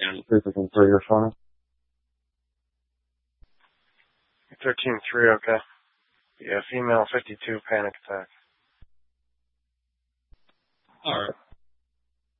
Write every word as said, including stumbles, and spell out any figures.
And this is in three or four. thirteen three, okay. Yeah, female fifty-two, panic attack. Alright.